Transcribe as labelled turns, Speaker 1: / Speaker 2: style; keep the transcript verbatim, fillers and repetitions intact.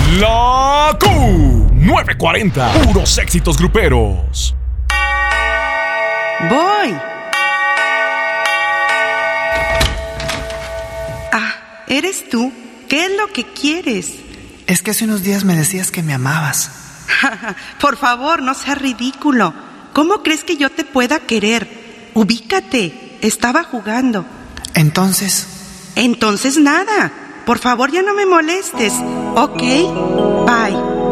Speaker 1: La Q nueve cuarenta, puros éxitos gruperos.
Speaker 2: Voy. Ah, ¿eres tú? ¿Qué es lo que quieres?
Speaker 3: Es que hace unos días me decías que me amabas.
Speaker 2: Por favor, no seas ridículo. ¿Cómo crees que yo te pueda querer? Ubícate. Estaba jugando.
Speaker 3: Entonces...
Speaker 2: Entonces nada. Por favor, ya no me molestes. Ok, bye.